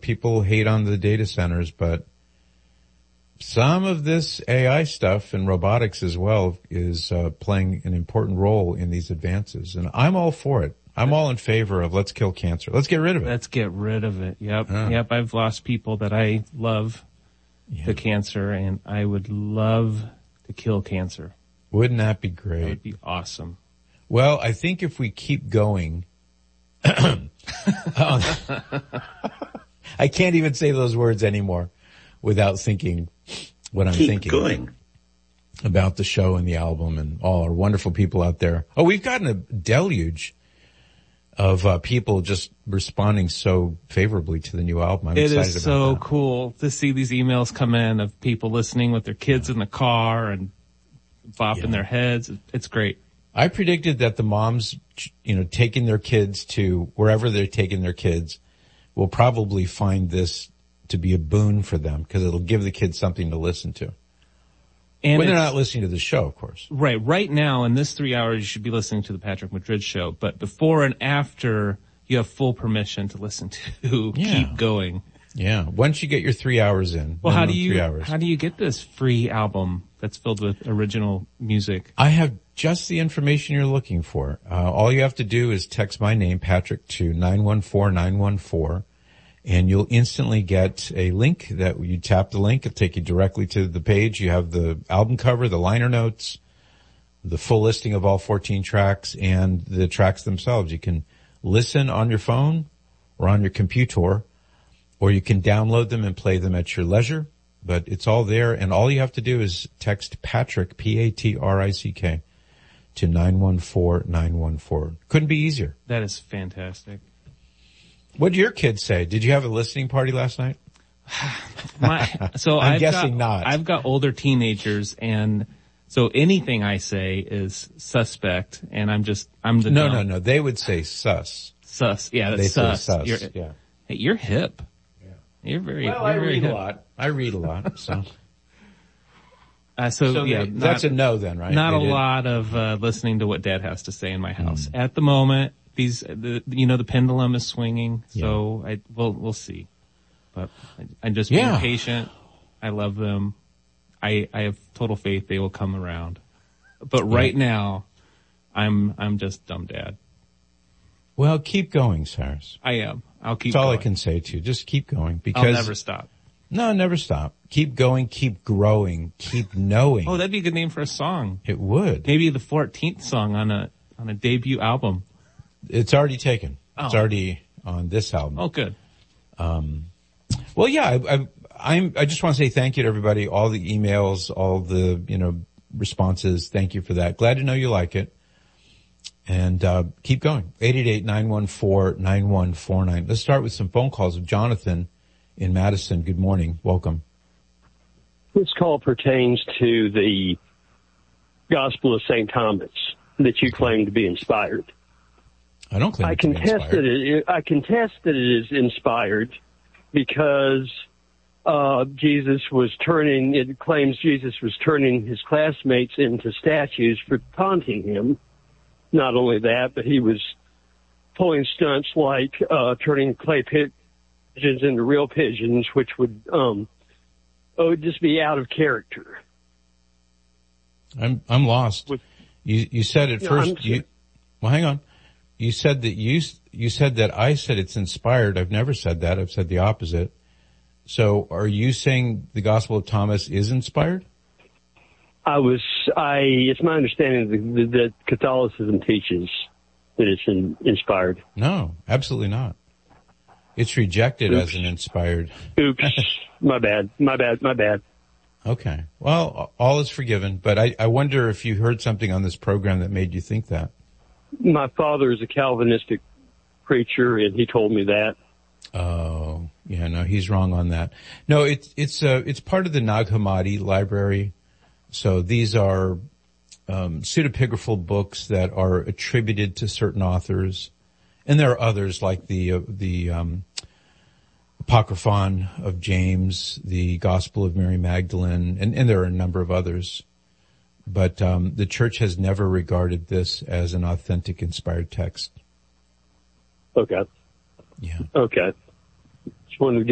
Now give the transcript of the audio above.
people hate on the data centers, but some of this AI stuff and robotics as well is playing an important role in these advances. And I'm all for it. I'm all in favor of let's kill cancer. Let's get rid of it. Let's get rid of it. Yep. Yep. I've lost people that I love to cancer, and I would love to kill cancer. Wouldn't that be great? That would be awesome. Well, I think if we keep going, I can't even say those words anymore without thinking what I'm thinking. Keep going. About the show and the album and all our wonderful people out there. Oh, we've gotten a deluge of people just responding so favorably to the new album. I'm excited about that. It is so cool to see these emails come in of people listening with their kids in the car and bopping their heads. It's great. I predicted that the moms, taking their kids to wherever they're taking their kids will probably find this to be a boon for them because it'll give the kids something to listen to. And when they're not listening to the show, of course. Right. Right now, in this 3 hours, you should be listening to the Patrick Madrid show. But before and after, you have full permission to listen to Keep Going. Yeah. Once you get your 3 hours in. Well, how do you get this free album that's filled with original music? I have just the information you're looking for. All you have to do is text my name, Patrick, to 914914. And you'll instantly get a link that you tap the link. It'll take you directly to the page. You have the album cover, the liner notes, the full listing of all 14 tracks and the tracks themselves. You can listen on your phone or on your computer, or you can download them and play them at your leisure. But it's all there. And all you have to do is text Patrick, Patrick, to 914914. Couldn't be easier. That is fantastic. What did your kids say? Did you have a listening party last night? I'm guessing not. I've got older teenagers, and so anything I say is suspect, and I'm the dumb. No. They would say sus. Sus. Yeah, that's sus. Hey, you're hip. Yeah. You're very hip. I read a lot. So. Yeah, that's a no then, right? Not a lot of listening to what Dad has to say in my house at the moment. The pendulum is swinging, so we'll see. But I'm just being patient. I love them. I have total faith they will come around. But right now, I'm just dumb dad. Well, keep going, Cyrus. I am. I'll keep going. That's all going. I can say to you. Just keep going because I'll never stop. No, never stop. Keep going, keep growing, keep knowing. Oh, that'd be a good name for a song. It would. Maybe the 14th song on a debut album. It's already taken. Oh. It's already on this album. Oh, good. Well, yeah, I just want to say thank you to everybody, all the emails, all the, responses. Thank you for that. Glad to know you like it. And, keep going. 888-914-9149. Let's start with some phone calls of Jonathan in Madison. Good morning. Welcome. This call pertains to the Gospel of St. Thomas that you claim to be inspired. I don't claim to be inspired. I contest that it is inspired because it claims Jesus was turning his classmates into statues for taunting him. Not only that, but he was pulling stunts like turning clay pigeons into real pigeons, which would just be out of character. I'm lost. You said at first. Hang on. You said that I said it's inspired. I've never said that. I've said the opposite. So are you saying the Gospel of Thomas is inspired? It's my understanding that Catholicism teaches that it's inspired. No, absolutely not. It's rejected as an inspired. Oops. My bad. Okay. Well, all is forgiven, but I wonder if you heard something on this program that made you think that. My father is a Calvinistic preacher, and he told me that. Oh, yeah, no, he's wrong on that. No, it's part of the Nag Hammadi library. So these are pseudepigraphal books that are attributed to certain authors, and there are others like the Apocryphon of James, the Gospel of Mary Magdalene, and there are a number of others. But the church has never regarded this as an authentic, inspired text. Okay. Yeah. Okay. Just wanted to